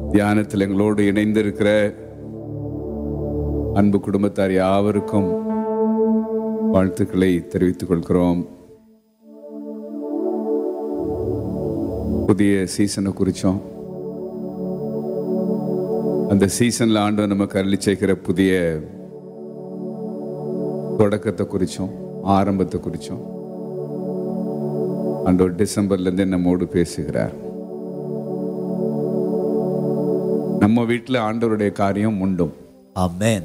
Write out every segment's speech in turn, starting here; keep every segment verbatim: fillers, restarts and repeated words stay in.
தியானத்தில் எங்களோடு இணைந்திருக்கிற அன்பு குடும்பத்தார் யாவருக்கும் வாழ்த்துக்களை தெரிவித்துக் கொள்கிறோம். புதிய சீசனை குறிச்சோம். அந்த சீசன்ல ஆண்டவர் நமக்கு அருளி செய்கிற புதிய தொடக்கத்தை குறிச்சோம், ஆரம்பத்தை குறிச்சோம். ஆண்டவர் டிசம்பர்ல இருந்து நம்மோடு பேசுகிறார். நம்ம வீட்டில் ஆண்டவருடைய காரியம் உண்டும். ஆமென்.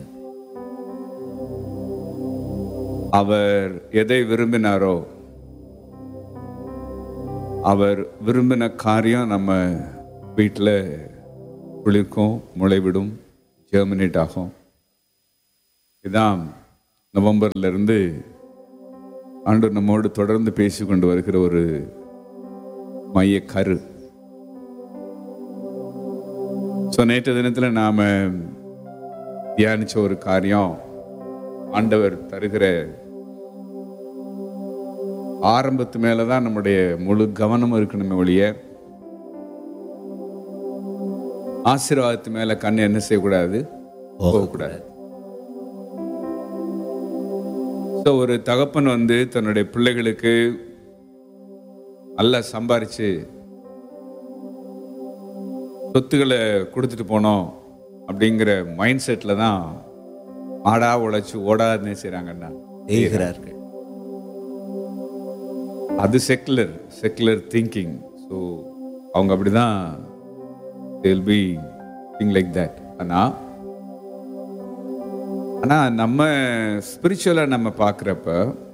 அவர் எதை விரும்பினாரோ அவர் விரும்பின காரியம் நம்ம வீட்டில் குளிர்க்கும், முளைவிடும், ஜெர்மினேட் ஆகும். இதான் நவம்பர்ல இருந்து ஆண்டவர் நம்மோடு தொடர்ந்து பேசிக்கொண்டு வருகிற ஒரு மைய கரு. ஸோ நேற்று தினத்தில் நாம் தியானிச்ச ஒரு காரியம், ஆண்டவர் தருகிற ஆரம்பத்து மேலே தான் நம்முடைய முழு கவனம் இருக்கணுமே ஒழிய ஆசீர்வாதத்து மேலே கண் என்ன செய்யக்கூடாது, போகக்கூடாது. ஸோ ஒரு தகப்பன் வந்து தன்னுடைய பிள்ளைகளுக்கு நல்லா சம்பாரிச்சு சொத்துக்களை கொடுத்துட்டு போனோம் அப்படிங்கிற மைண்ட் செட்டில் தான் ஆடா உழைச்சி ஓடாதுன்னு செய்கிறாங்கன்னா செய்கிறார்கள். அது செக்குலர் செக்குலர் திங்கிங். ஸோ அவங்க அப்படிதான் they will be think like that. ஆனால் ஆனால் நம்ம ஸ்பிரிச்சுவலாக நம்ம பார்க்குறப்ப,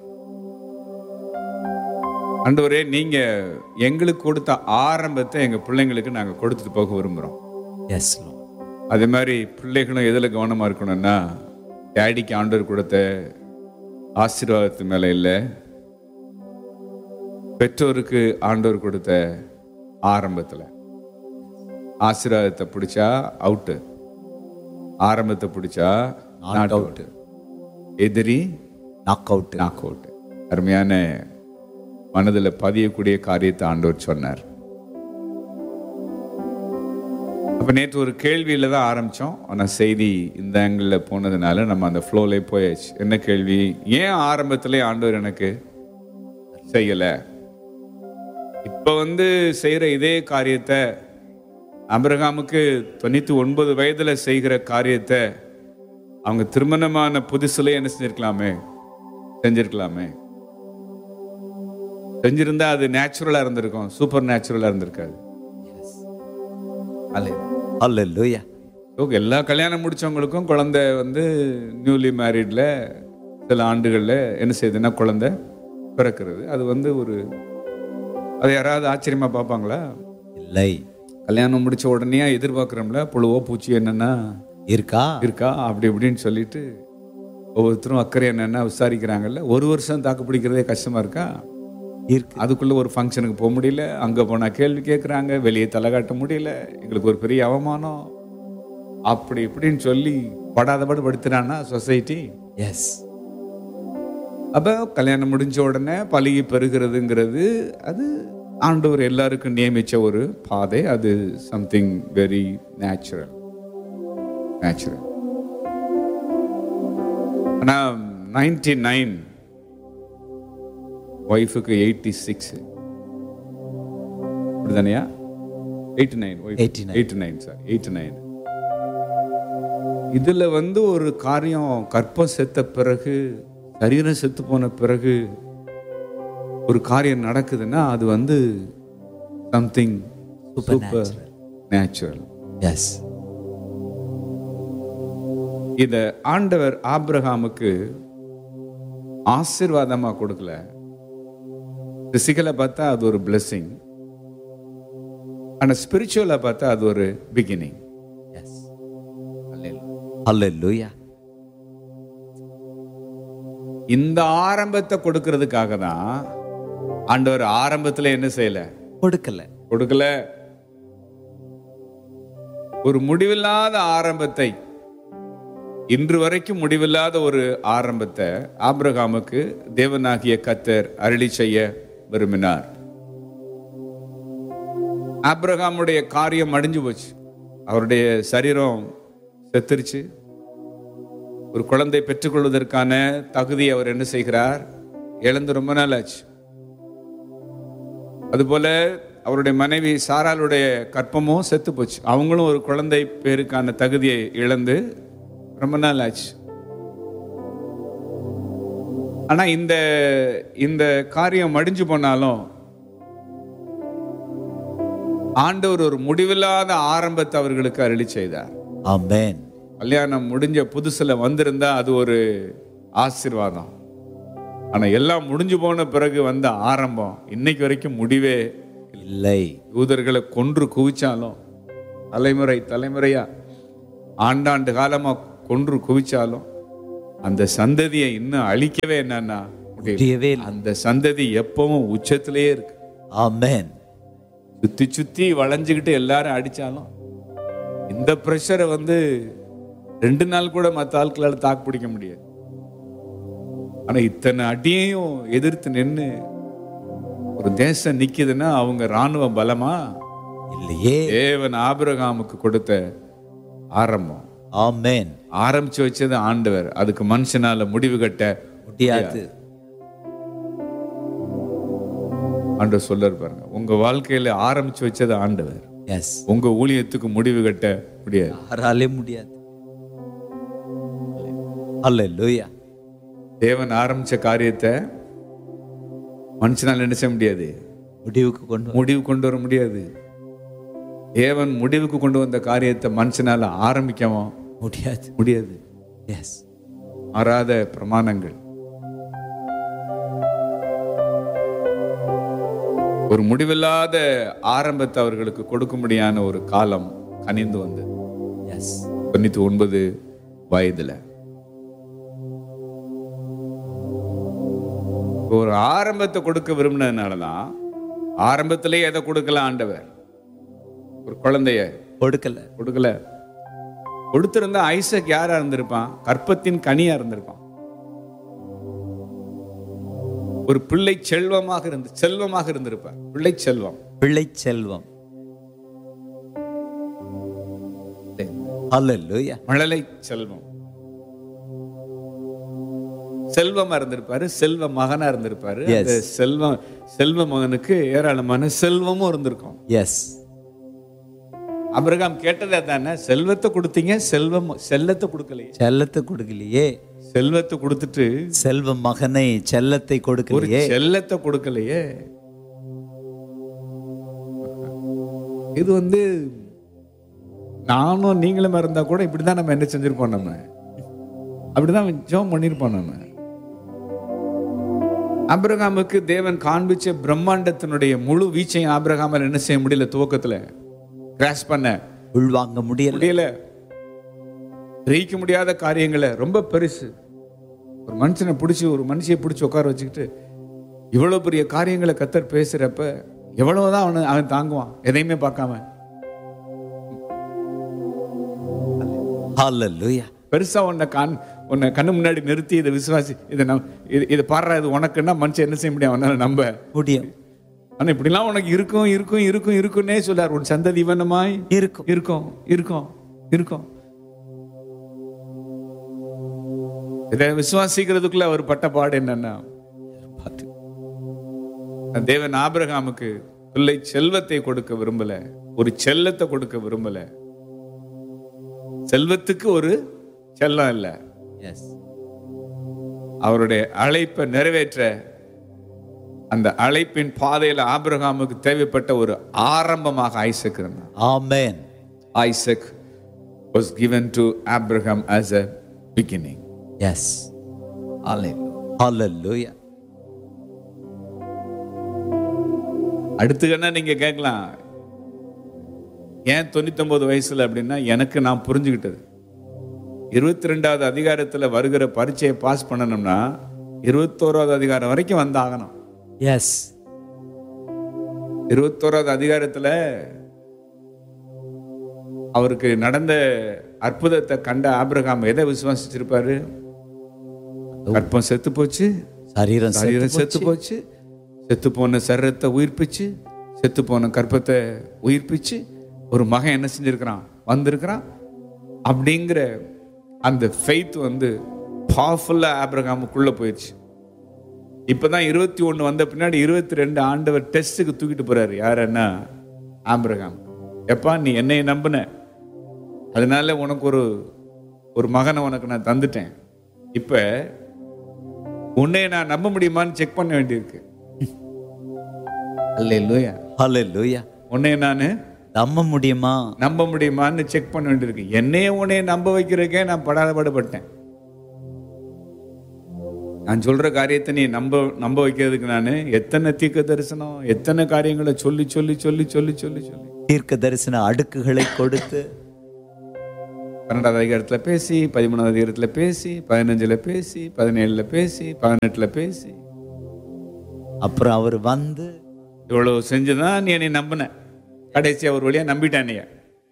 ஆண்டவரே நீங்க எங்களுக்கு கொடுத்த ஆரம்பத்தை எங்க பிள்ளைங்களுக்கு நாங்க கொடுத்துட்டு போக விரும்புறோம். S Lord. அதே மாதிரி பிள்ளைகளும் எதுல கவனமா இருக்கணும்னா, டேடிக்கு ஆண்டவர் கொடுத்த ஆசீர்வாதத்து மேல இல்லை, பெற்றோருக்கு ஆண்டவர் கொடுத்த ஆரம்பத்துல. ஆசீர்வாதத்தை பிடிச்சா அவுட்டு, ஆரம்பத்தை பிடிச்சா நாட் அவுட், எதிரி நாக் அவுட். Knock out. அருமையான மனதில் பதியக்கூடிய காரியத்தை ஆண்டவர் சொன்னார். அப்போ நேற்று ஒரு கேள்வியில் தான் ஆரம்பித்தோம். ஆனால் செய்தி இந்த ஆங்கிளில் போனதுனால நம்ம அந்த ஃப்ளோலே போயாச்சு. என்ன கேள்வி? ஏன் ஆரம்பத்திலே ஆண்டவர் எனக்கு செய்யலை? இப்போ வந்து செய்கிற இதே காரியத்தை ஆபிரகாமுக்கு தொண்ணூற்றி ஒன்பது வயதில் செய்கிற காரியத்தை அவங்க திருமணமான புதுசுல என்ன செஞ்சிருக்கலாமே, செஞ்சிருக்கலாமே. செஞ்சிருந்தா அது நேச்சுரலா இருந்திருக்கும், சூப்பர் நேச்சுரலா இருந்திருக்காது. அல்லேலூயா. எல்லா கல்யாணம் முடிச்சவங்களுக்கும் குழந்தை வந்து நியூலி மேரிட்ல சில ஆண்டுகள்ல என்ன செய்யுதுன்னா குழந்தை பிறக்கிறது. அது வந்து ஒரு, அதை யாராவது ஆச்சரியமா பார்ப்பாங்களா? இல்லை. கல்யாணம் முடிச்ச உடனே எதிர்பார்க்கிறோம்ல, புழுவோ பூச்சி என்னன்னா இருக்கா இருக்கா அப்படி இப்படின்னு சொல்லிட்டு ஒவ்வொருத்தரும் அக்கறை என்னன்னா விசாரிக்கிறாங்கல்ல. ஒரு வருஷம் தாக்கு பிடிக்கிறதே கஷ்டமா இருக்கா? இருக்கு. அதுக்குள்ள ஒரு ஃபங்க்ஷனுக்கு போக முடியல, அங்க போனா கேள்வி கேட்குறாங்க, வெளியே தலை காட்ட முடியல, எங்களுக்கு ஒரு பெரிய அவமானம், அப்படி இப்படின்னு சொல்லி படாதபாடு படுத்துறான்னா சொசைட்டி. எஸ். அப்ப கல்யாணம் முடிஞ்ச உடனே பழகி பெறுகிறதுங்கிறது அது ஆண்டவர் எல்லாருக்கும் நியமிச்ச ஒரு பாதை. அது சம்திங் வெரி நேச்சுரல் நேச்சுரல் ஆனா நைன்டி நைன் ஒய்ஃபுக்கு eighty six அப்படிதானையா? Eighty nine eighty nine sir eighty nine இதுல வந்து ஒரு காரியம், கற்பம் செத்த பிறகு, சரீரம் செத்து போன பிறகு ஒரு காரியம் நடக்குதுன்னா அது வந்து சம்திங் சூப்பர் நேச்சுரல். எஸ். இத ஆண்டவர் ஆபிரகாமுக்கு ஆசீர்வாதமா கொடுக்கல. பிசிக்கலா பார்த்தா அது ஒரு பிளெஸிங், ஆனா ஸ்பிரிச்சுவலா பார்த்தா அது ஒரு பிகினிங். எஸ். அல்லேலூயா. இந்த ஆரம்பத்தை கொடுக்கிறதுக்காக தான் ஆண்டவர் ஆரம்பத்துல என்ன செய்யல, கொடுக்கல கொடுக்கல ஒரு முடிவில்லாத ஆரம்பத்தை, இன்று வரைக்கும் முடிவில்லாத ஒரு ஆரம்பத்தை ஆபிரகாமுக்கு தேவனாகிய கர்த்தர் அருளி செய்ய விரும்பினார். ஆபிரகாமுடைய காரியம் அடிஞ்சு போச்சு. அவருடைய சரீரம் செத்துருச்சு. ஒரு குழந்தை பெற்றுக்கொள்வதற்கான தகுதி அவர் என்ன செய்கிறார்? இழந்து ரொம்ப நாள் ஆச்சு. அதுபோல அவருடைய மனைவி சாராளுடைய கற்பமும் செத்து போச்சு. அவங்களும் ஒரு குழந்தை பேருக்கான தகுதியை இழந்து ரொம்ப நாள் ஆச்சு. ஆனா இந்த இந்த காரியம் மடிஞ்சு போனாலும் ஆண்டவர் ஒரு முடிவில்லாத ஆரம்பத்தை அவர்களுக்கு அருளி செய்தார். ஆமென். கல்யாணம் முடிஞ்ச புதுசுல வந்திருந்தா அது ஒரு ஆசீர்வாதம். ஆனா எல்லாம் முடிஞ்சு போன பிறகு வந்த ஆரம்பம் இன்னைக்கு வரைக்கும் முடிவே இல்லை. யூதர்களை கொன்று குவிச்சாலும், தலைமுறை தலைமுறையா ஆண்டாண்டு காலமா கொன்று குவிச்சாலும் அந்த சந்ததியை இன்னும் அழிக்கவே என்னன்னா முடியவே இல்லை. அந்த சந்ததி எப்பவும் உச்சத்திலேயே இருக்கு. ஆமென். சுத்தி சுத்தி வளைஞ்சுக்கிட்டு எல்லாரும் அடிச்சாலும் இந்த பிரஷரை வந்து ரெண்டு நாள் கூட மற்ற ஆட்களால் தாக்கு பிடிக்க முடியாது. ஆனா இத்தனை அடியையும் எதிர்த்து நின்று ஒரு தேசம் நிக்குதுன்னா அவங்க ராணுவ பலமா இல்லையே. தேவன் ஆபிரகாமுக்கு கொடுத்த ஆரம்பம். ஆமென். ஆரம்பிச்சு வச்சது ஆண்டவர். அதுக்கு மனுஷனால முடிவு கட்ட முடியாது. ஆண்டவர் சொல்றாரு பாருங்க, உங்க வாழ்க்கையில ஆரம்பிச்சு வச்சது ஆண்டவர். எஸ். உங்க ஊழியத்துக்கு முடிவு கட்ட முடியாது. யாராலே முடியாது. அல்லேலூயா. தேவன் ஆரம்பிச்ச காரியத்தை மனுஷனால என்ன செய்ய முடியாது? முடிவுக்கு கொண்டு முடிவு கொண்டு வர முடியாது. தேவன் முடிவுக்கு கொண்டு வந்த காரியத்தை மனுஷனால ஆரம்பிக்கவும் முடியாது. முடியாது. எஸ். மாறாத பிரமாணங்கள். ஒரு முடிவில்லாத ஆரம்பத்தை அவர்களுக்கு கொடுக்கும்படியான ஒரு காலம் கனிந்து வந்தது. எஸ். தொண்ணூத்தி ஒன்பது வயதுல ஒரு ஆரம்பத்தை கொடுக்க விரும்பினதுனாலதான் ஆரம்பத்திலே எதை கொடுக்கல ஆண்டவர்? ஒரு குழந்தைய கொடுக்கல. கொடுக்கல. கொடுத்திருந்தா ஐசக் யாரா இருந்திருப்பான்? கற்பத்தின் கனியா இருந்திருப்பான். ஒரு பிள்ளை செல்வமாக இருந்து செல்வமாக இருந்திருப்பார். பிள்ளை செல்வம். பிள்ளை செல்வம். அல்லேலூயா. மழலை செல்வம். செல்வமா இருந்திருப்பாரு. செல்வ மகனா இருந்திருப்பாரு. அந்த செல்வம் செல்வ மகனுக்கு ஏராளமான செல்வமும் இருந்திருக்கும். எஸ். ஆபிரகாம் கேட்டதே தானே, செல்வத்தை கொடுத்தீங்க, செல்வம் செல்லத்தை கொடுக்கலையே. செல்லத்தை கொடுக்கலையே. செல்வத்தை கொடுத்துட்டு செல்வ மகனை செல்லத்தை ஒரு கொடுக்கலையே. செல்லத்தை கொடுக்கலையே. இது வந்து நானும் நீங்களும் இருந்தா கூட இப்படிதான் நம்ம என்ன செஞ்சிருப்போம்? நம்ம அப்படிதான் ஜெபம் பண்ணிருப்போம். நம்ம ஆபிரகாமுக்கு தேவன் காண்பிச்ச பிரம்மாண்டத்தினுடைய முழு வீச்சையும் ஆபிரகாமால் என்ன செய்ய முடியல. துவக்கத்துல கிராஸ் பண்ண உள்வாங்க முடியல. முடியல. கிரகிக்க முடியாத காரியங்களை ரொம்ப பெருசு. ஒரு மனுஷனை பிடிச்சி ஒரு மனுஷியை பிடிச்சி உட்கார வச்சுக்கிட்டு இவ்வளவு பெரிய காரியங்களை கத்தர் பேசுறப்ப எவ்வளவுதான் அவனு அவன் தாங்குவான், எதையுமே பார்க்காம. ஹல்லேலூயா. பெருசா உன்னை கண் உன்னை கண்ணு முன்னாடி நிறுத்தி இதை விசுவாசி, இதை நம் இது இதை பாடுற இது உனக்குன்னா மனுஷன் என்ன செய்ய முடியும்? அவனால நம்ப முடியும். ஆனா இப்படிலாம் உனக்கு இருக்கும் இருக்கும் இருக்கும் இருக்குன்னே சொல்லார். உன் சந்ததி இவனமாய் இருக்கும் இருக்கும் இருக்கும் இருக்கும். இதை விசுவாசிக்கிறதுக்குள்ள அவர் பட்ட பாடு என்னன்னா, தேவன் ஆபிரகாமுக்கு பிள்ளை செல்வத்தை கொடுக்க விரும்பல, ஒரு செல்லத்தை கொடுக்க விரும்பல. செல்வத்துக்கு ஒரு செல்லம் இல்ல. எஸ். அவருடைய அழைப்பை நிறைவேற்ற அந்த அழைப்பின் பாதையில ஆபிரகாமுக்கு தேவைப்பட்ட ஒரு ஆரம்பமாக ஐசக் இருந்தார். ஆமென். Isaac was given to Abraham as a beginning. S. ஹல்லேலூயா. அடுத்து என்ன நீங்க கேட்கலாம், ஏன் தொண்ணூத்தி ஒன்பது வயசுல அப்படின்னா, எனக்கு நான் புரிஞ்சுக்கிட்டது இருபத்தி ரெண்டாவது அதிகாரத்துல வருகிற பரீட்சையை பாஸ் பண்ணணும்னா இருபத்தோராவது அதிகாரம் வரைக்கும் வந்தாகணும். எஸ். இருபத்தோராவது அதிகாரத்துல அவருக்கு நடந்த அற்புதத்தை கண்ட ஆபிரகாம் எதை விசுவாசிச்சிருப்பாரு? கற்பம் செத்து போச்சு, சரீரம் சரீரம் செத்து போச்சு, செத்து போன சரீரத்தை உயிர்ப்பிச்சு, செத்து போன கற்பத்தை உயிர்ப்பிச்சு ஒரு மகன் என்ன செஞ்சிருக்கிறான்? வந்திருக்கிறான் அப்படிங்கிற அந்த ஃபெய்த் வந்து பவர்ஃபுல்லா ஆபிரகாமுக்குள்ள போயிடுச்சு. இப்பதான் இருபத்தி ஒண்ணு வந்த பின்னாடி இருபத்தி ரெண்டு ஆண்டவர் டெஸ்ட்டுக்கு தூக்கிட்டு போறாரு. யாருன்னா ஆபிரகாம். எப்பா நீ என்னை நம்பின, அதனால உனக்கு ஒரு ஒரு மகனை உனக்கு நான் தந்துட்டேன். இப்ப உன்னை நான் நம்ப முடியுமான்னு செக் பண்ண வேண்டியிருக்கு. அல்லேலூயா. ஹல்லேலூயா. உன்னை நான் நம்ப முடியுமா நம்ப முடியுமான்னு செக் பண்ண வேண்டியிருக்கு. என்னையே உன்னைய நம்ப வைக்கிறதுக்கே நான் படாத பாடுபட்டேன். நான் சொல்ற காரியத்தை நீ நம்ப நம்ப வைக்கிறதுக்கு நான் எத்தனை தீர்க்க தரிசனம், எத்தனை காரியங்களை சொல்லி சொல்லி சொல்லி சொல்லி சொல்லி சொல்லி தீர்க்க தரிசன அடுக்குகளை கொடுத்து பன்னெண்டாவது அதிகாரத்துல பேசி, பதிமூணாவது அதிகாரத்துல பேசி, பதினஞ்சுல பேசி, பதினேழுல பேசி, பதினெட்டுல பேசி, அப்புறம் அவர் வந்து இவ்வளவு செஞ்சுதான் நீ என்னை நம்பின. கடைசியா ஒரு வழியா நம்பிட்டானிய.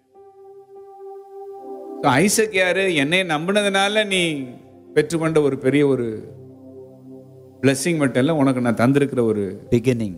ஐசக் யாரு? என்னை நம்பினதுனால நீ பெற்றுக்கொண்ட ஒரு பெரிய ஒரு பிளஸிங் மட்டும் இல்ல, உனக்கு நான் தந்திருக்கிற ஒரு beginning.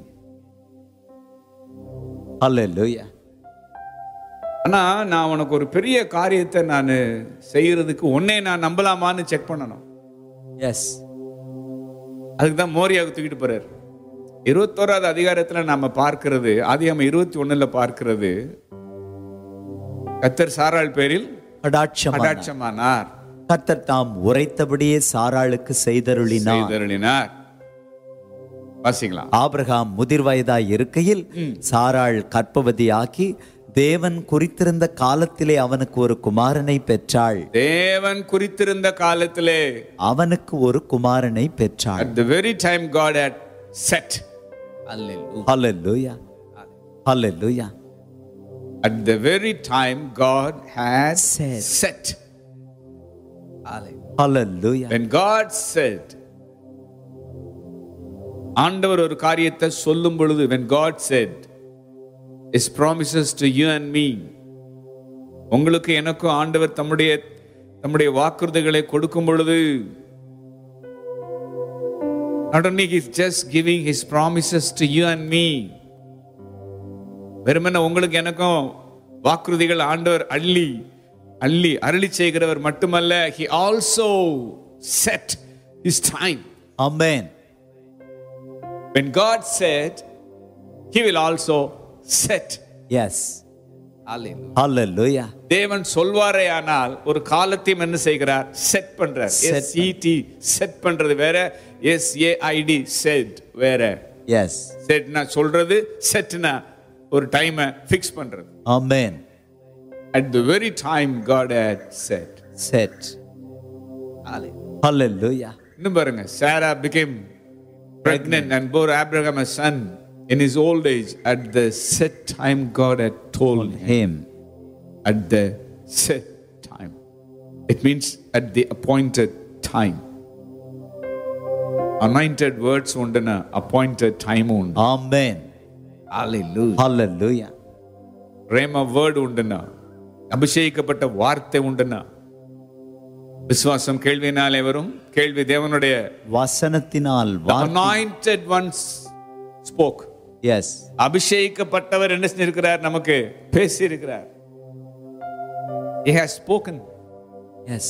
ஹல்லேலூயா. ஆனா நான் உனக்கு ஒரு பெரிய காரியத்தை நான் செய்யறதுக்கு உன்னை நான் நம்பலாமான்னு செக் பண்ணணும். எஸ். அதுக்கு தான் மோரியாவுக்கு தூக்கிட்டு போறாரு. இருபத்தோராவது அதிகாரத்துல நாம பார்க்கிறது, ஆதியாகமம் இருபத்தி ஒண்ணுல பார்க்கிறது, கர்த்தர் சாராள் பேரில் கடாட்சமானார். கர்த்தர் தாம் உரைத்தபடியே சாராளுக்கு செய்தருளினார் செய்தருளினார். வாசிக்கலாம். ஆபிரகாம் முதிர் வயதாய் இருக்கையில் சாராள் கர்ப்பவதியாகி தேவன் குறித்திருந்த காலத்திலே அவனுக்கு ஒரு குமாரனை பெற்றாள். தேவன் குறித்திருந்த காலத்திலே அவனுக்கு ஒரு குமாரனை பெற்றாள். At the very time God had set. Hallelujah. Hallelujah. At the very time God had Set. set. Hallelujah. When God said, ஆண்டவர் ஒரு காரியத்தை சொல்லும் பொழுது, when God said His promises to you and me, உங்களுக்கு எனக்கும் ஆண்டவர் தம்முடைய தம்முடைய வாக்குறுதிகளை கொடுக்கும் பொழுது, not only He's just giving His promises to you and me, வெறுமனே உங்களுக்கு எனக்கும் வாக்குறுதிகள் ஆண்டவர் அள்ளி அள்ளி அருளி செய்கிறவர் மட்டுமல்ல, He also set His time. Amen. When God said, He will also set. Yes. Hallelujah. தேவன் சொல்வாரே ஆனால் ஒரு காலத்தையும் என்ன செய்கிறார்? செட் பண்றார். Set. S E T set பண்றது வேற, S A I D set வேற. Yes. செட்னா சொல்றது, செட்னா ஒரு டைமை ஃபிக்ஸ் பண்றது. Amen. At the very time God had set. Set. Hallelujah. இன்னும் பாருங்க, Sarah became pregnant and bore Abraham a son in his old age at the set time God had told him. Him. At the set time. It means at the appointed time. Anointed words undana, appointed time undu. Amen. Hallelujah. Hallelujah. Rhema word undana, அபிஷேகிக்கப்பட்ட வார்த்தை உண்டுனா. விசுவாசம் கேள்வியினாலே வரும், கேள்வி தேவனுடைய வசனத்தினால். anointed ones spoke. Yes. அபிஷேகிக்கப்பட்டவர் என்ன செஞ்சிருக்கிறார்? நமக்கு பேசி இருக்கிறார். He has spoken. Yes.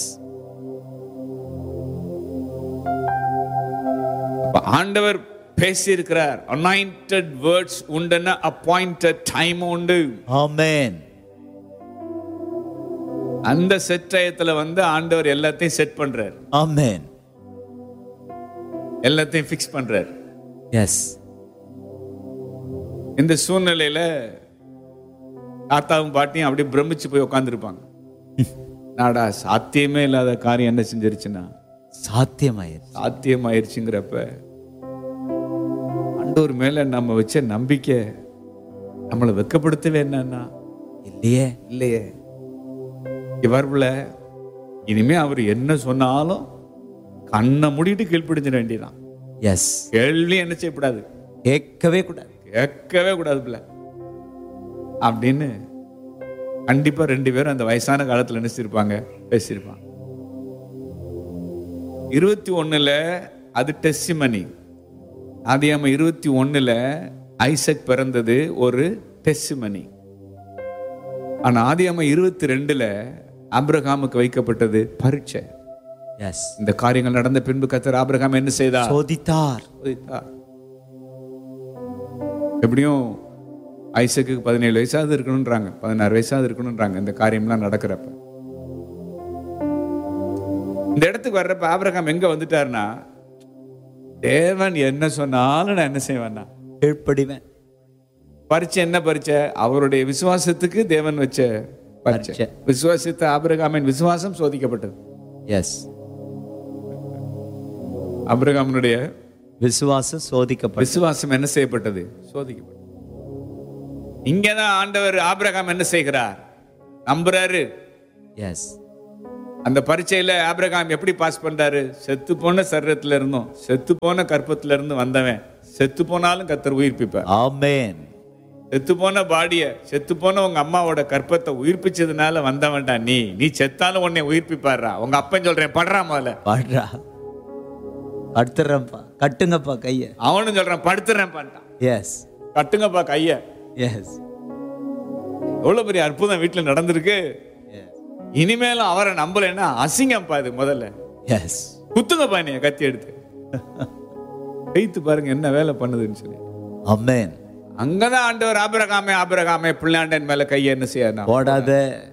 ஆண்டவர் பேசி இருக்கிறார். anointed words உண்டுனா appointed time உண்டு. Amen. அந்த செட் டயத்துல வந்து ஆண்டவர் எல்லாத்தையும் செட் பண்றார். Amen. எல்லாத்தையும் ஃபிக்ஸ் பண்றார். Yes. இந்த சூழ்நிலையில தாத்தாவும் பாட்டியும் அப்படியே பிரமிச்சு போய் உட்கார்ந்துருப்பாங்க. நாடா சாத்தியமே இல்லாத காரியம் என்ன செஞ்சிருச்சுன்னா சாத்தியமாயிருச்சு. சாத்தியம் ஆயிடுச்சுங்கிறப்ப ஆண்டவர் மேல நம்ம வச்ச நம்பிக்கை நம்மளை வெட்கப்படுத்தவே என்னன்னா இல்லையே. இல்லையே. இவர்ல இனிமே அவர் என்ன சொன்னாலும் கண்ணை மூடிட்டு கீழ்ப்பிடிஞ்சிட வேண்டியதான். எஸ். கேள்வி என்ன செய்யக்கூடாது? கேட்கவே கூடாது. கேட்கவே கூடாது பிள்ளை அப்படின்னு கண்டிப்பா ரெண்டு பேரும் அந்த வயசான காலத்துல நினைச்சிருப்பாங்க, பேசியிருப்பாங்க. இருபத்தி ஒண்ணுல அது டெஸ்டிமனி. ஆதியாகமம் இருபத்தி ஒண்ணுல ஐசக் பிறந்தது ஒரு டெஸ்டிமனி. ஆனா ஆதியாகமம் இருபத்தி ரெண்டுல ஆபிரகாமுக்கு வைக்கப்பட்டது பரீட்சை. எஸ். இந்த காரியங்கள் நடந்த பின்பு கர்த்தர் ஆபிரகாம் என்ன செய்தார்? சோதித்தார். சோதித்தார். எப்படியும் ஐசக்கு பதினேழு வயசாவது இருக்கணும்ன்றாங்க, பதினாறு வயசாவது இருக்கணும்ன்றாங்க இந்த காரியம்லாம் நடக்கிறப்ப. இந்த இடத்துக்கு வர்றப்ப ஆபிரகாம் எங்க வந்துட்டாருன்னா, தேவன் என்ன சொன்னாலும் நான் என்ன செய்வேன்னா கீழ்ப்படிவேன். பரீட்சை என்ன பரீட்சை? அவருடைய விசுவாசத்துக்கு தேவன் வச்ச பரீட்சை. விசுவாசித்த ஆபிரகாமின் விசுவாசம் சோதிக்கப்பட்டது. எஸ். ஆபிரகாமினுடைய விசுவாசம் சோதிக்கப்பட்டது. விசுவாசம் என்ன செய்யப்பட்டது? சோதிக்கப்பட்டது. இங்கதான் ஆண்டவர் ஆபிரகாம் என்ன செய்கிறார்? நம்புறாரு. எஸ். அந்த பரீட்சையில ஆபிரகாம் எப்படி பாஸ் பண்றாரு? செத்து போன சரீரத்துல இருந்தும் செத்து போன கற்பத்துல இருந்து வந்தவன் செத்து போனாலும் கர்த்தர் உயிர்ப்பிப்பார். ஆமென். செத்து போன பாடிய, செத்து போன உங்க அம்மாவோட கற்பத்தை உயிர்ப்பிச்சதுனால வந்தவன்டா நீ. நீ செத்தாலும் உன்னை உயிர்ப்பிப்பாடுறா. உங்க அப்பன் சொல்றேன் படுறா, முதல்ல பாடுறா, படுத்துறேன்ப்பா, கட்டுங்கப்பா கைய. அவனும் சொல்றான் படுத்துறேன் பண்ணிட்டான். எஸ். கட்டுங்கப்பா கைய. எஸ். எவ்வளவு பெரிய அற்புதம் வீட்டுல நடந்திருக்கு. இனிமேலும் அவரை நம்பலன்னா அசிங்கம்ப்பா இது. முதல்ல எஸ். குத்துங்கப்பா நீ கத்தி எடுத்து கைத்து பாருங்க என்ன வேலை பண்ணுதுன்னு சொல்லி. ஆமென். அங்கதான் ஆண்டவர் ஆபிரகாமே ஆபிரகாமே பிள்ளையாண்டன் மேல கையை என்ன செய்ய போடாத,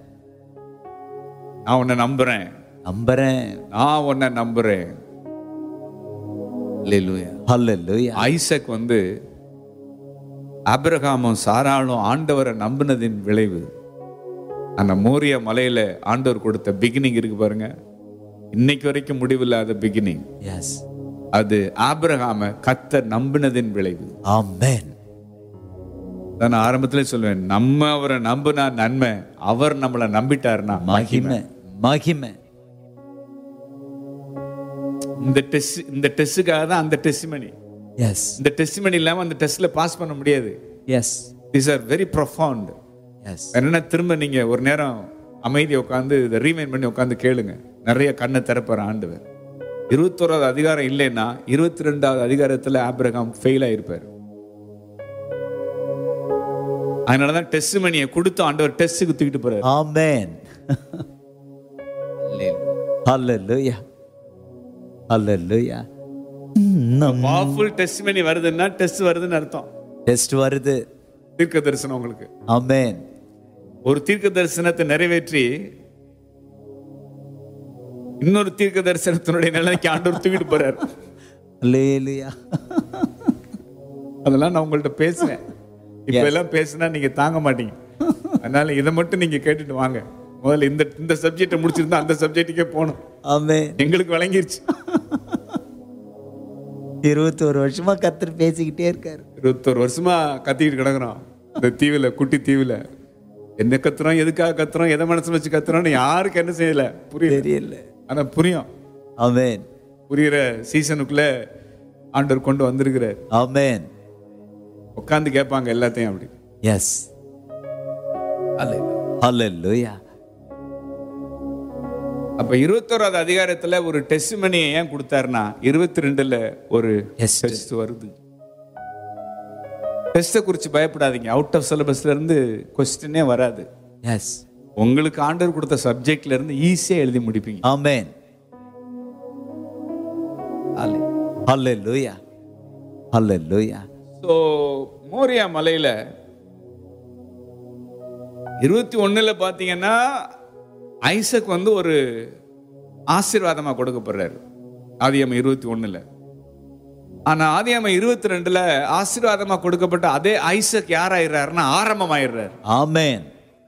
நான் உன்னை நம்புறேன் நம்புறேன், நான் உன்னை நம்புறேன். அல்லேலூயா. ஹல்லேலூயா. ஐசக் வந்து ஆபிரகாமும் சாராளும் ஆண்டவரை நம்பினதின் விளைவு. அந்த மோரியா மலையில ஆண்டவர் கொடுத்த பிகினிங் இருக்கு பாருங்க, இன்னைக்கு வரைக்கும் முடிவில்லாத பிகினிங். எஸ். அது ஆபிரகாம கர்த்தர் நம்பினதின் விளைவு. ஆமென். நான் ஆரம்பத்திலே சொல்லுவேன், நம்ம அவரை நம்பினா நன்மை, அவர் நம்மளை நம்பிட்டாருன்னா மகிமை. மகிமை. இந்த டெஸ்ட் இந்த டெஸ்டுக்காக தான் அந்த டெஸ்டிமனி. எஸ். இந்த டெஸ்டிமனி இல்லாம அந்த டெஸ்ட்ல பாஸ் பண்ண முடியாது. S. These are very profound. S. என்னன்னா திரும்ப நீங்க ஒரு நேரம் அமைதியை உட்காந்து இதை ரீமைண்ட் பண்ணி உட்காந்து கேளுங்க. நிறைய கண்ணை திறப்பார் ஆண்டவர். இருபத்தோராவது அதிகாரம் இல்லைன்னா இருபத்தி ரெண்டாவது அதிகாரத்துல ஆபிரகாம் ஃபெயில் ஆயிருப்பார். அதனாலதான் டெஸ்ட் மணியை கொடுத்து ஆண்டவர் டெஸ்டுக்கு தூக்கிட்டு போறாரு. ஆமென். ஹல்லேலூயா. ஹல்லேலூயா. பவர்ஃபுல் டெஸ்ட் மணி வருதுன்னா டெஸ்ட் வருதுன்னு அர்த்தம். டெஸ்ட் வருது. தீர்க்க தரிசனம் உங்களுக்கு. ஆமென். ஒரு தீர்க்க தரிசனத்தை நிறைவேற்றி இன்னொரு தீர்க்க தரிசனத்தினுடைய நிலைக்கு ஆண்டவர் தூக்கிட்டு போறாரு. அல்லேலூயா. அதெல்லாம் நான் உங்கள்ட்ட பேசுறேன். இப்ப எல்லாம் பேசினா நீங்க தாங்க மாட்டீங்க. அதனால இதை மட்டும் நீங்க கேட்டுட்டு வாங்க. முதல்ல இந்த இந்த சப்ஜெக்டை முடிச்சிருந்தா அந்த சப்ஜெக்டுக்கே போகணும். ஆமென். எங்களுக்கு விளங்கிருச்சு. இருபத்தோரு வருஷமா கர்த்தர் பேசிக்கிட்டே இருக்காரு. இருபத்தோரு வருஷமா கத்திக்கிட்டு கிடக்குறோம் இந்த தீவுல, குட்டி தீவுல. என்ன கத்துறோம், எதுக்காக கத்துறோம், எதை மனசு வச்சு கத்துறோம்னு யாருக்கு என்ன செய்யல புரியல. ஆனா புரியும். ஆமென். புரியுற சீசனுக்குள்ள ஆண்டவர் கொண்டு வந்திருக்கிறார். ஆமென். உட்கார்ந்து கேட்பாங்க எல்லாத்தையும் அப்படி. எஸ். ஹல்லேலூயா. அப்ப இருபத்தோராவது அதிகாரத்துல ஒரு டெஸ்ட் மணியை ஏன் கொடுத்தாருன்னா இருபத்தி ரெண்டுல ஒரு டெஸ்ட் வருது. டெஸ்ட்டை குறித்து பயப்படாதீங்க. அவுட் ஆஃப் சிலபஸ்ல இருந்து கொஸ்டினே வராது. எஸ். உங்களுக்கு ஆண்டவர் கொடுத்த சப்ஜெக்ட்ல இருந்து ஈஸியா எழுதி முடிப்பீங்க. ஆமென். ஹல்லேலூயா. ஹல்லேலூயா. சோ மோரியா மலையில இருபத்தி ஒண்ணுல பாத்தீங்கன்னா ஐசக் வந்து ஒரு ஆசீர்வாதமா கொடுக்கப்படுறாரு ஆதியாகமம் இருபத்தி ஒண்ணுல. ஆனா ஆதியாகமம் இருபத்தி ரெண்டுல ஆசீர்வாதமா கொடுக்கப்பட்ட அதே ஐசக் யாராயிடுறாருன்னா ஆரம்பம் ஆயிடுறாரு. ஆமென்.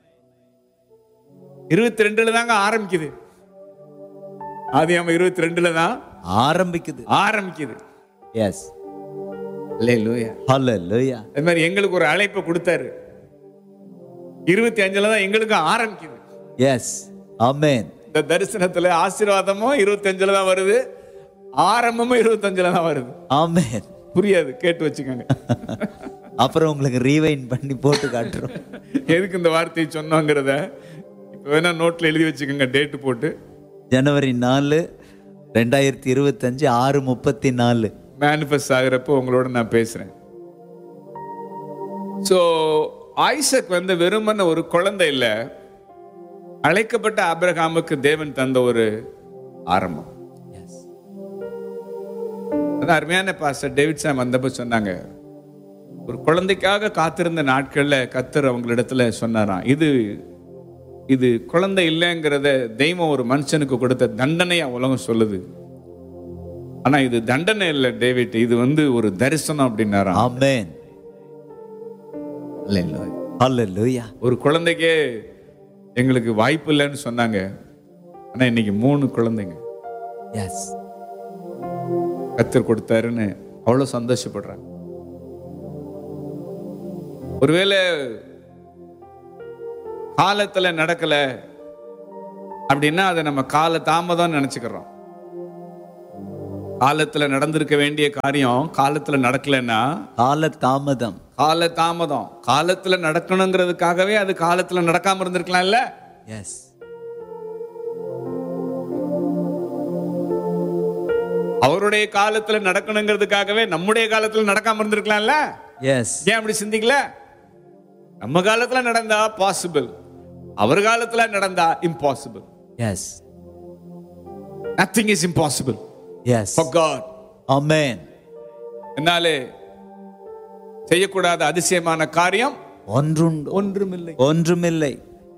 இருபத்தி ரெண்டுல தாங்க ஆரம்பிக்குது. ஆதியாகமம் இருபத்தி ரெண்டுல தான் ஆரம்பிக்குது ஆரம்பிக்குது. எஸ். அல்லேலூயா. ஹல்லேலூயா. அது மாதிரி எங்களுக்கு ஒரு அழைப்பை கொடுத்தாரு. இருபத்தி அஞ்சுல தான் எங்களுக்கு ஆரம்பிக்குது. எஸ். ஆமென். இந்த தரிசனத்துல ஆசீர்வாதமும் இருபத்தி அஞ்சுல தான் வருது, ஆரம்பமும் இருபத்தி அஞ்சுல தான் வருது. ஆமென். புரியாது, கேட்டு வச்சுக்கோங்க. அப்புறம் உங்களுக்கு ரீவைண்ட் பண்ணி போட்டு காட்டுறோம் எதுக்கு இந்த வார்த்தையை சொன்னோங்கிறத இப்ப வேணா நோட்ல எழுதி வச்சுக்கோங்க, டேட்டு போட்டு. ஜனவரி நாலு ரெண்டாயிரத்தி இருபத்தி அஞ்சு ஆறு முப்பத்தி நாலு மேனிஃபெஸ்ட் ஆகிறப்போ உங்களோட நான் பேசுறேன். ஸோ ஐசக் வந்து வெறுமன ஒரு குழந்தை இல்ல, அழைக்கப்பட்ட ஆபிரகாமுக்கு தேவன் தந்த ஒரு ஆரம்பம். அதான் அருமையான பாஸ்டர் டேவிட் சாம் வந்தப்ப சொன்னாங்க, ஒரு குழந்தைக்காக காத்திருந்த நாட்கள்ல கர்த்தர் அவங்களிடத்துல சொன்னாராம், இது இது குழந்தை இல்லைங்கிறத தெய்வம் ஒரு மனுஷனுக்கு கொடுத்த தண்டனையா உலகம் சொல்லுது. ஆனா இது தண்டனை இல்லை டேவிட், இது வந்து ஒரு தரிசனம் அப்படின்னாராம். ஆமென். ஹல்லேலூயா. ஒரு குழந்தைக்கே எங்களுக்கு வாய்ப்பு இல்லைன்னு சொன்னாங்க, ஆனா இன்னைக்கு மூணு குழந்தைங்க எஸ் கர்த்தர் கொடுத்தாருன்னு அவ்வளவு சந்தோஷப்படுறாங்க. ஒருவேளை காலத்துல நடக்கல அப்படின்னா அதை நம்ம கால தாமதம் நினைச்சுக்கிறோம். காலத்துல நடந்திருக்க வேண்டிய காரியம் காலத்துல நடக்கலன்னா கால தாமதம். கால தாமதம் காலத்துல நடக்கணுங்கிறதுக்காகவே அது காலத்துல நடக்காம இருந்திருக்கலாம் இல்ல? எஸ். அவருடைய காலத்துல நடக்கணுங்கிறதுக்காகவே நம்முடைய காலத்துல நடக்காம இருந்திருக்கலாம்ல? எஸ். ஏன் அப்படி சிந்திக்கல? நம்ம காலத்துல நடந்தா பாசிபிள், அவர் காலத்துல நடந்தா impossible. S. Nothing is impossible S. for God. ஆமென். என்னாலே செய்யக்கூடாத அதிசயமான காரியம் ஒன்றுண்டு ஒன்றுமில்லை. ஒன்றுமில்லை.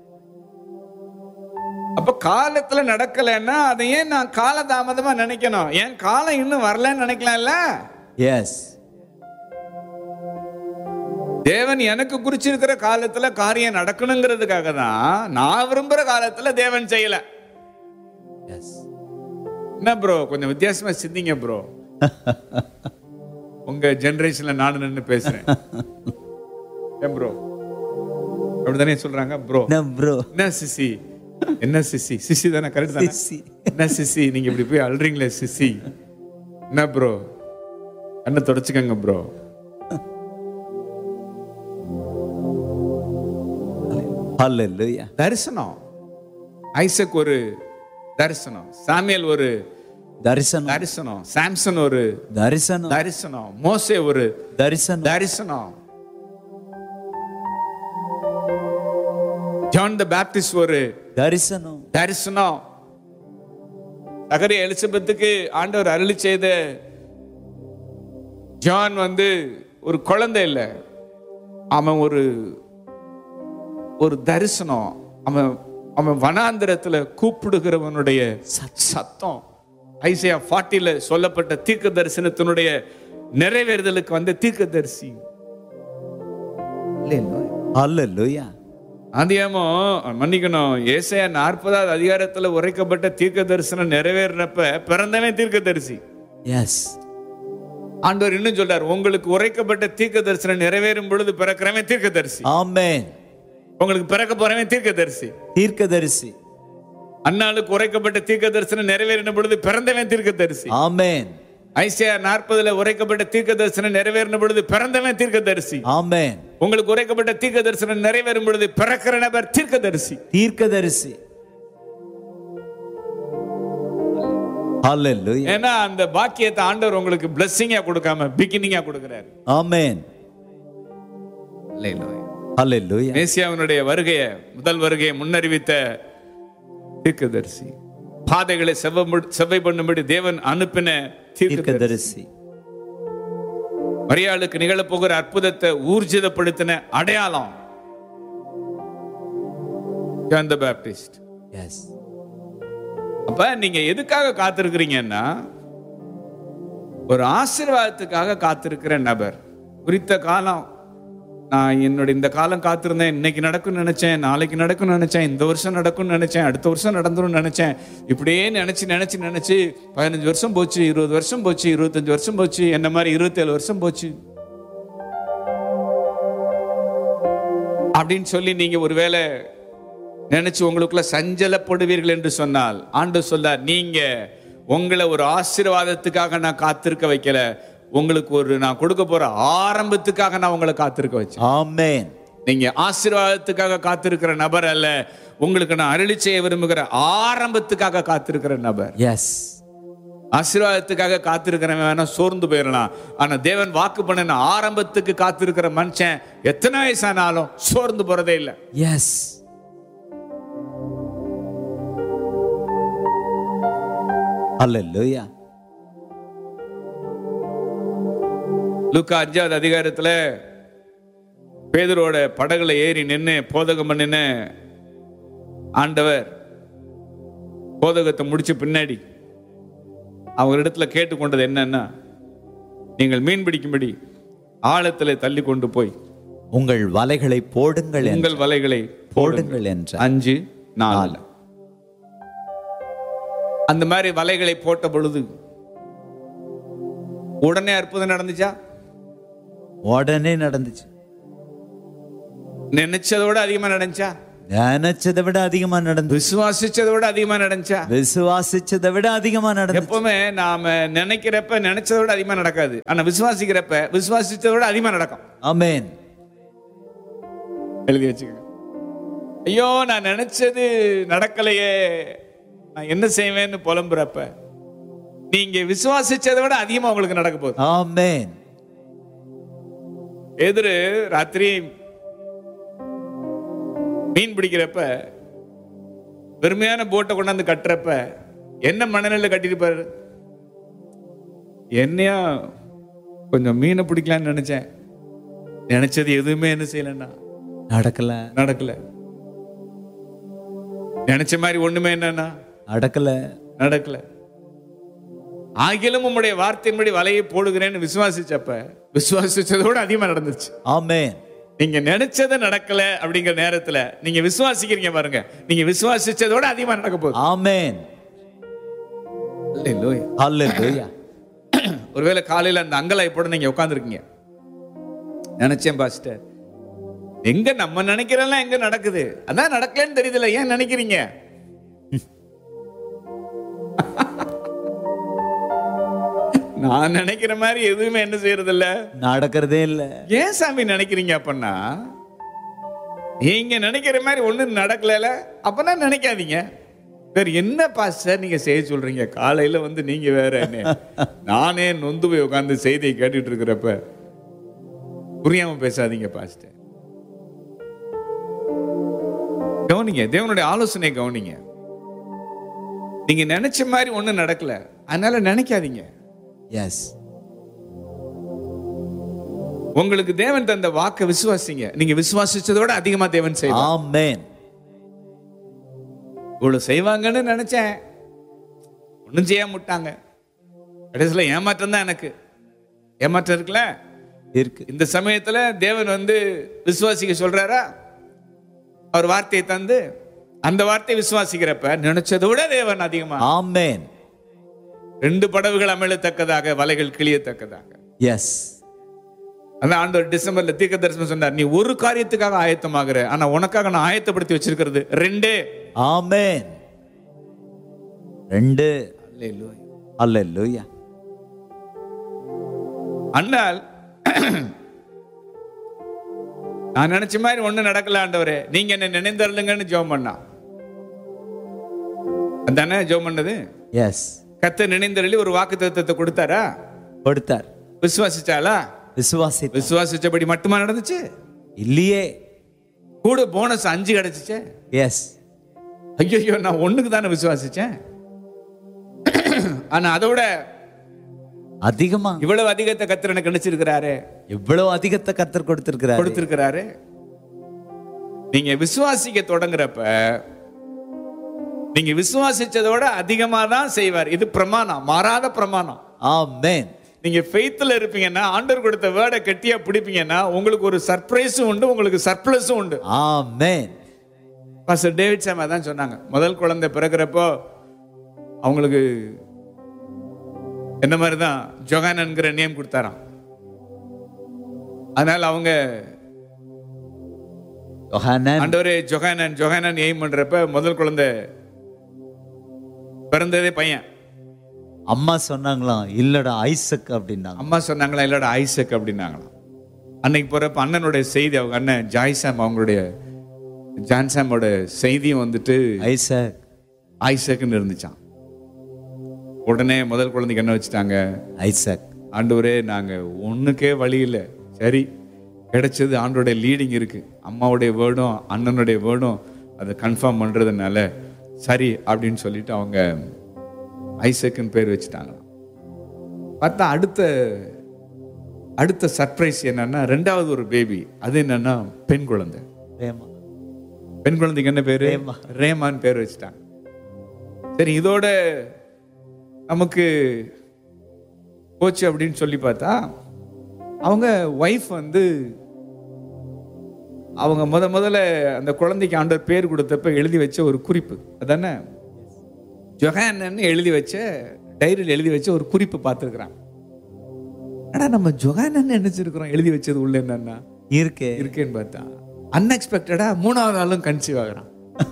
அப்ப காலத்துல நடக்கலன்னா அதை ஏன் நான் காலதாமதமா நினைக்கணும்? ஏன் காலம் இன்னும் வரலன்னு நினைக்கலாம்ல? எஸ். தேவன் எனக்கு குறிச்சிருக்கிற காலத்துல காரியம் நடக்கணுங்கிறதுக்காக தான் நான் விரும்புற காலத்துல தேவன் செய்யல. எஸ். என்ன ப்ரோ கொஞ்சம் வித்தியாசமா சிந்திங்க ப்ரோ. உங்க ஜெனரேஷன்ல நானும் நின்று பேசுறேன். ஏன் ப்ரோ அப்படிதானே சொல்றாங்க? ப்ரோ ப்ரோ என்ன சிசி, என்ன சிசி, சிசி தானே? கரெக்ட் தானே? என்ன சிசி, நீங்க இப்படி போய் அல்றீங்களே சிசி, என்ன ப்ரோ கண்ணை தொடச்சுக்கங்க ப்ரோ. ஹல்லேலூயா. தரிசனம். ஐசக் ஒரு தரிசனம், சாமுவேல் ஒரு தரிசனம், தரிசனம், சாம்சன் ஒரு தரிசனம், தரிசனம், மோசே ஒரு தரிசனம், தரிசனம், ஜான் தி பாப்டிஸ்ட் ஒரு தரிசனம், தரிசனம். சகரியா எலிசபெத்துக்கு ஆண்டவர் அருளி செய்த ஜான் வந்து ஒரு குழந்தை இல்லை, அவன் ஒரு ஒரு தரிசனம். அவன் அவன் வனாந்திரத்துல கூப்பிடுகிறவனுடைய சத்தம். ஐசையா நாற்பதுல சொல்லப்பட்ட தீர்க்க தரிசனத்தினுடைய நிறைவேறுதலுக்கு வந்த தீர்க்க தரிசி. ஹல்லேலூயா. ஆதியாமோ மன்னிக்கணும், ஏசாயா நாற்பதாவது அதிகாரத்துல உரைக்கப்பட்ட தீர்க்க தரிசனம் நிறைவேறினப்ப பிறந்தவன் தீர்க்க தரிசி. எஸ். ஆண்டவர் இன்னும் சொல்றார், உங்களுக்கு உரைக்கப்பட்ட தீர்க்க தரிசனம் நிறைவேறும் பொழுது பிறக்கிறவன் தீர்க்க தரிசி. ஆமென். உங்களுக்கு பிறக்க போறவன் தீர்க்க தரிசி. தீர்க்கதரிசி. அன்னாளுக்கு உரைக்கப்பட்ட தீர்க்க தரிசனம் நிறைவேறின பொழுது பிறந்தவன் தீர்க்க தரிசி. ஆமென். ஐசையா நாற்பதுல உரைக்கப்பட்ட தீர்க்க தரிசனம் நிறைவேறின பொழுது பிறந்தவன் தீர்க்க தரிசி. ஆமென். உங்களுக்கு உரைக்கப்பட்ட தீர்க்க தரிசனம் நிறைவேறும் பொழுது பிறக்கிற நபர் தீர்க்க தரிசி. தீர்க்கதரிசி. ஹல்லேலூயா. ஏன்னா அந்த பாக்கியத்தை ஆண்டவர் உங்களுக்கு பிளெஸிங்கா கொடுக்காம பிகினிங்கா கொடுக்கிறார். ஆமென். ஹல்லேலூயா. மேசியாவினுடைய வருகையை, முதல் வருகையை முன்னறிவித்த தீர்க்கதரிசி, பாதைகளை செவ்வை பண்ணும்படி தேவன் அனுப்பின தீர்க்கதரிசி, மரியாளுக்கு நிகழப்போகிற அற்புதத்தை ஊர்ஜிதப்படுத்தின அடையாளம் ஜான் தி பாப்டிஸ்ட். எஸ். அப்ப நீங்க எதுக்காக காத்திருக்கிறீங்கன்னா, ஒரு ஆசீர்வாதத்துக்காக காத்திருக்கிற நபர். குறித்த காலம், நான் என்னோட இந்த காலம் காத்திருந்தேன், இன்னைக்கு நடக்கும்னு நினைச்சேன், நாளைக்கு நடக்கும்னு நினைச்சேன், இந்த வருஷம் நடக்கும்னு நினைச்சேன், அடுத்த வருஷம் நடந்துரும் நினைச்சேன், இப்படியே நினைச்சு நினைச்சு நினைச்சு பதினஞ்சு வருஷம் போச்சு, இருபது வருஷம் போச்சு, இருபத்தஞ்சு வருஷம் போச்சு, என்ன மாதிரி இருபத்தி ஏழு வருஷம் போச்சு அப்படின்னு சொல்லி நீங்க ஒருவேளை நினைச்சு உங்களுக்குள்ள சஞ்சலப்படுவீர்கள் என்று சொன்னால், ஆண்டவர் சொல்றார், நீங்க உங்களை ஒரு ஆசீர்வாதத்துக்காக நான் காத்திருக்க வைக்கல, உங்களுக்கு ஒரு நான் கொடுக்க போற ஆரம்பத்துக்காக நான் உங்களை காத்திருக்க வச்சேன். ஆமென். நீங்க ஆசீர்வாதத்துக்காக காத்திருக்கிற நபர் அல்ல, உங்களுக்கு நான் அருளி செய்ய விரும்புகிற ஆரம்பத்துக்காக காத்திருக்கிற நபர். எஸ். ஆசீர்வாதத்துக்காக காத்திருக்கிறவன் வேணா சோர்ந்து போயிடலாம். ஆனா தேவன் வாக்கு பண்ணின ஆரம்பத்துக்கு காத்திருக்கிற மனுஷன் எத்தனை வயசானாலும் சோர்ந்து போறதே இல்லை. எஸ். ஹல்லேலூயா. லூக்கா அஞ்சாவது அதிகாரத்துல பேதுருவோட படகுல ஏறி நின்று போதகம் பண்ணின ஆண்டவர் போதகத்தை முடிச்ச பின்னாடி அவரிடத்துல கேட்டுக்கொண்டது என்னன்னா, நீங்கள் மீன் பிடிக்கும்படி ஆழத்துல தள்ளி கொண்டு போய் உங்கள் வலைகளை போடுங்கள், உங்கள் வலைகளை போடுங்கள் என்ற அஞ்சு நாலு. அந்த மாதிரி வலைகளை போட்ட பொழுது உடனே அற்புதம் நடந்துச்சா? உடனே நடந்துச்சு. நினைச்சதோட அதிகமா நடந்துச்சா? நினைச்சதை விட அதிகமா நடந்து. விசுவாசிச்சதை விட அதிகமா நடந்துச்சா? விசுவாசிச்சதை விட அதிகமா நடந்து. எப்பவுமே நாம நினைக்கிறப்ப நினைச்சதை விட அதிகமா நடக்காது. ஆனா விசுவாசிக்கிறப்ப விசுவாசிச்சதை விட அதிகமா நடக்கும். ஆமென். எழுதி வச்சுக்கோங்க. ஐயோ நான் நினைச்சது நடக்கலையே, நான் என்ன செய்வேன்னு புலம்புறப்ப நீங்க விசுவாசிச்சதை விட அதிகமா உங்களுக்கு நடக்க போகுது. ஆமென். எதிரு ராத்திரி மீன் பிடிக்கிறப்ப வெறுமையான போட்டை கொண்டாந்து கட்டுறப்ப என்ன மனநிலை கட்டிருப்பாரு? என்னையா கொஞ்சம் மீனை பிடிக்கலான்னு நினைச்சேன், நினைச்சது எதுவுமே என்ன செய்யலன்னா நடக்கல நடக்கல. நினைச்ச மாதிரி ஒண்ணுமே என்னன்னா நடக்கல நடக்கல. ஆகிலும் உம்முடைய வார்த்தையின்படி வலையை போடுகிறேன்னு விசுவாசிச்சப்ப விசுவாசிச்சதோட அதிகமா நடந்துச்சு. ஆமென். நீங்க நினைச்சது நடக்கல அப்படிங்கிற நேரத்துல நீங்க விசுவாசிக்கிறீங்க பாருங்க, நீங்க விசுவாசிச்சதோட அதிகமா நடக்க போகுது. ஆமென். அல்லேலூயா. அல்லேலூயா. ஒருவேளை காலையில அந்த அங்கலாய் போட நீங்க உட்கார்ந்துருக்கீங்க. நினைச்சேன் பாஸ்டர், எங்க நம்ம நினைக்கிறதெல்லாம் எங்க நடக்குது, அதான் நடக்கலன்னு தெரியுதுல, ஏன் நினைக்கிறீங்க? நான் நினைக்கிற மாதிரி எதுவுமே என்ன செய்யறது இல்ல, நடக்கிறதே இல்ல. ஏன் சாமி நினைக்கிறீங்க? அப்பன்னா நீங்க நினைக்கிற மாதிரி ஒண்ணு நடக்கல, அப்பனா நினைக்காதீங்க. வேற என்ன பாஸ்டர் நீங்க செய்ய சொல்றீங்க? காலையில வந்து நீங்க வேற என்ன, நானே நொந்து போய் உட்கார்ந்து செய்தியை கேட்டுட்டு இருக்கிறப்ப புரியாம பேசாதீங்க பாஸ்டர். கவனிங்க, தேவனுடைய ஆலோசனை கவனிங்க. நீங்க நினைச்ச மாதிரி ஒண்ணு நடக்கல, அதனால நினைக்காதீங்க. எஸ். உங்களுக்கு தேவன் தந்த வாக்கை விசுவாசிங்க. நீங்க விசுவாசிச்சதோட அதிகமா தேவன் செய்வார். ஆமென். இவ்வளவு செய்வாங்கன்னு நினைச்சேன், ஒண்ணும் செய்ய முட்டாங்க. கடைசியில் ஏமாற்றம் தான். எனக்கு ஏமாற்றம் இருக்குல்ல இருக்கு. இந்த சமயத்துல தேவன் வந்து விசுவாசிக்க சொல்றாரா? அவர் வார்த்தையை தந்து அந்த வார்த்தையை விசுவாசிக்கிறப்ப நினைச்சதை விட தேவன் அதிகமா. ஆமென். ரெண்டு படகுகள் அமிழத்தக்கதாக, வலைகள் கிளியத்தக்கதாக. எஸ். அதான் ஆண்டவர் டிசம்பர்ல தீர்க்க தரிசனம் சொன்னார், நீ ஒரு காரியத்துக்காக ஆயத்தமாகிற, ஆனா உனக்காக நான் ஆயத்தப்படுத்தி வச்சிருக்கிறது ரெண்டே. ஆமென். ரெண்டு. அல்லேலூயா. அண்ணால் நான் நினைச்ச மாதிரி ஒண்ணு நடக்கல ஆண்டவரே, நீங்க என்ன நினைந்தருளுங்கன்னு ஜெபம் பண்ணா. அதானே ஜெபம் பண்ணது. எஸ். கர்த்தர் நினைந்தருளி ஒரு வாக்குத்தத்தத்தை கொடுத்தாரா? கொடுத்தார். விசுவாசிச்சாளா? விசுவாசி. விசுவாசிச்சபடி மட்டுமா நடந்துச்சு? இல்லையே, கூட போனஸ் அஞ்சு கிடைச்சிச்சே. எஸ். ஐயோ, நான் ஒண்ணுக்கு தானே விசுவாசிச்சேன், ஆனா அதோட அதிகமா இவ்வளவு அதிகத்தை கர்த்தர் எனக்கு நினைச்சிருக்கிறாரு. இவ்வளவு அதிகத்தை கர்த்தர் கொடுத்திருக்கிறார் கொடுத்திருக்கிறாரு. நீங்க விசுவாசிக்க தொடங்குறப்ப நீங்க விசுவாசிச்சதோட அதிகமா தான் செய்வார். இது பிரமாணம், மாறாத பிரமாணம். ஆமென். நீங்க ஃபெய்த்ல இருப்பீங்கன்னா, ஆண்டவர் கொடுத்த வேர்டை கெட்டியா பிடிப்பீங்கன்னா, உங்களுக்கு ஒரு சர்ப்ரைஸும் உண்டு, உங்களுக்கு சர்ப்ளஸும் உண்டு. ஆமென். பாஸ்டர் டேவிட் சாம் அதான் சொன்னாங்க, முதல் குழந்தை பிறக்கிறப்போ அவங்களுக்கு என்ன மாதிரி தான் ஜொஹானன்ங்கிற நேம் கொடுத்தாராம். அதனால அவங்க ஆண்டவரே ஜொஹானன் ஜொஹானன் எய்ம் பண்றப்ப முதல் குழந்தை பிறந்ததே பையன். அம்மா சொன்னாங்களாம், இல்லடா ஐசக் அப்படின்னாங்க. அம்மா சொன்னாங்களா, இல்லடா ஐசக் அப்படின்னாங்களாம். அன்னைக்கு போறப்ப அண்ணனுடைய செய்தி, அவங்க அண்ணன் ஜாய்சாம் அவங்களுடைய ஜான்சாமோட செய்தியும் வந்துட்டு ஐசக் ஐசக்னு இருந்துச்சான். உடனே முதல் குழந்தைக்கு என்ன வச்சுட்டாங்க? ஐசக். ஆண்டவரே நாங்க ஒண்ணுக்கே வழி இல்லை, சரி கிடைச்சது, ஆண்டோடைய லீடிங் இருக்கு, அம்மாவுடைய வேர்டும் அண்ணனுடைய வேர்டும் அதை கன்ஃபார்ம் பண்றதுனால சரி அப்படின்னு சொல்லிட்டு அவங்க ஐசக்குன்னு பேர் வச்சுட்டாங்க. பார்த்தா அடுத்த அடுத்த சர்ப்ரைஸ் என்னன்னா ரெண்டாவது ஒரு பேபி. அது என்னன்னா பெண் குழந்தை. ரேமா. பெண் குழந்தைக்கு என்ன பேரு? ரேமா. ரேமான்னு பேர் வச்சுட்டாங்க. சரி, இதோட நமக்கு போச்சு அப்படின்னு சொல்லி பார்த்தா அவங்க ஒய்ஃப் வந்து அவங்க முத முதல்ல அந்த குழந்தைக்கு ஆண்டவர் பேர் கொடுத்தப்ப எழுதி வச்ச ஒரு குறிப்பு அதானே, ஜொஹானன்னு எழுதி வச்ச டைரியில் எழுதி வச்ச ஒரு குறிப்பு பார்த்துருக்குறாங்க. ஆனா நம்ம ஜொஹானன்னு நினைச்சிருக்கிறோம், எழுதி வச்சது உள்ள என்னன்னா இருக்கே இருக்கேன்னு பார்த்தா அன்எக்ஸ்பெக்டடா மூணாவது நாளும் கன்சீவ் ஆகுறான்.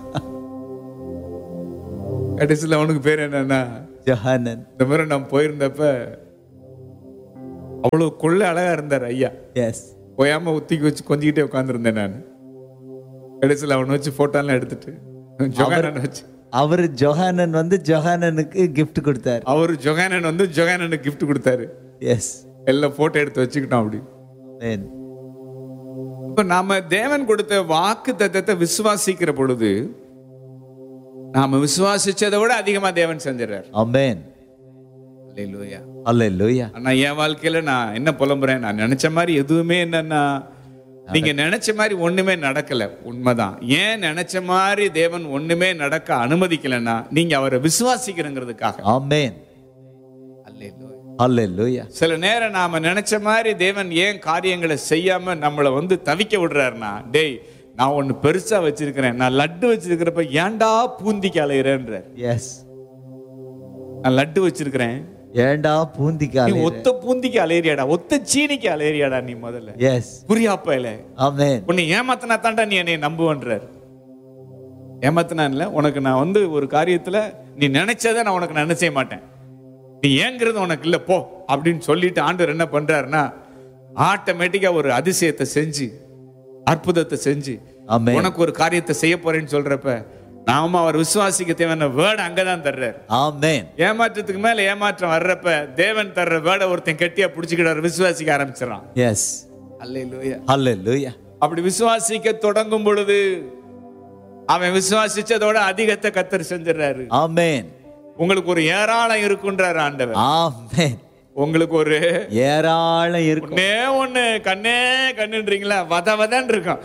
கடைசியில் அவனுக்கு பேர் என்னன்னா ஜொஹானன். இந்த மாதிரி நான் போயிருந்தப்ப அவ்வளவு கொள்ள அழகா இருந்தார் ஐயா. எஸ். போயாம உத்திக்கு வச்சு கொஞ்சிக்கிட்டே உட்காந்துருந்தேன் நான். கடைசியில் அவனை வச்சு போட்டோலாம் எடுத்துட்டு ஜொஹானன் வச்சு அவர் ஜொஹானன் வந்து ஜொஹானனுக்கு கிஃப்ட் கொடுத்தாரு. அவர் ஜொஹானன் வந்து ஜொஹானனுக்கு கிஃப்ட் கொடுத்தாரு. எஸ். எல்லாம் போட்டோ எடுத்து வச்சுக்கிட்டோம் அப்படி. ஆமென். இப்ப நாம தேவன் கொடுத்த வாக்கு தத்தத்தை விசுவாசிக்கிற பொழுது நாம விசுவாசிச்சதை விட அதிகமா தேவன் செஞ்சிடறார். ஆமென். அல்லேலூயா. அல்லேலூயா. ஆனா என் வாழ்க்கையில நான் என்ன புலம்புறேன், நான் நினைச்ச மாதிரி எதுவுமே என்னன்னா நீங்க நினைச்ச மாதிரி ஒண்ணுமே நடக்கல. உண்மைதான். ஏன் நினைச்ச மாதிரி தேவன் ஒண்ணுமே நடக்க அனுமதிக்கலன்னா நீங்க அவரை விசுவாசிக்கிறங்கிறதுக்காக. ஆமென். அல்லேலூயா. அல்லேலூயா. சில நேரம் நாம நினைச்ச மாதிரி தேவன் ஏன் காரியங்களை செய்யாம நம்மளை வந்து தவிக்க விடுறாருன்னா, டேய் நான் ஒண்ணு பெருசா வச்சிருக்கிறேன், நான் லட்டு வச்சிருக்கிறப்ப ஏன்டா பூந்திக்கு அலையிறேன்ற. எஸ். நான் லட்டு வச்சிருக்கிறேன், ஏண்டா பூந்திக்கு நீ அலையுற? ஒத்த பூந்திக்கு அலையறியாடா, ஒத்த சீனிக்கு அலையறியாடா நீ முதல்ல. எஸ். புரியாப்பல ஆமென். உன்னை ஏமாத்தினா தாண்டா நீ என்னை நம்புவன்றார். ஏமாத்தினா இல்ல, உனக்கு நான் வந்து ஒரு காரியத்துல நீ நினைச்சதை நான் உனக்கு நான் செய்ய மாட்டேன், நீ ஏங்கிறது உனக்கு இல்ல போ அப்படின்னு சொல்லிட்டு ஆண்டவர் என்ன பண்றாருன்னா ஆட்டோமேட்டிக்கா ஒரு அதிசயத்தை செஞ்சு அற்புதத்தை செஞ்சு ஆமென். உனக்கு ஒரு காரியத்தை செய்ய போறேன்னு சொல்றப்ப நாம அவர் விசுவாசிக்க தேவையான வேர்டு அங்கதான் தர்றாரு. ஆமென். ஏமாற்றத்துக்கு மேல ஏமாற்றம் வர்றப்ப தேவன் தர்ற வேர்டை ஒருத்தன் கெட்டியா புடிச்சுக்கிட்டு விசுவாசிக்க ஆரம்பிச்சிடறான். எஸ். அல்லேலூயா. அல்லேலூயா. அப்படி விசுவாசிக்க தொடங்கும் பொழுது அவன் விசுவாசிச்சதோட அதிகத்தை கர்த்தர் செஞ்சிடறாரு. ஆமென். உங்களுக்கு ஒரு ஏராளம் இருக்குன்றார் ஆண்டவர். ஆமென். உங்களுக்கு ஒரு ஏராளம் இருக்கும். ஒண்ணே ஒண்ணு கண்ணே கண்ணுன்றீங்களா, வத வதன்னு இருக்கும்.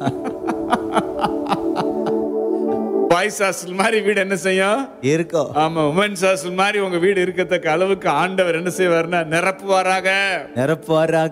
பாய்ஸ் ஹாஸ்டல் மாதிரி வீடு என்ன செய்யும்? இருக்கும். ஆமா, உமன்ஸ் ஹாஸ்டல் மாதிரி உங்க வீடு இருக்கத்தக்க அளவுக்கு ஆண்டவர் என்ன செய்வார்னா நிரப்புவாராக. நிரப்புவாராக.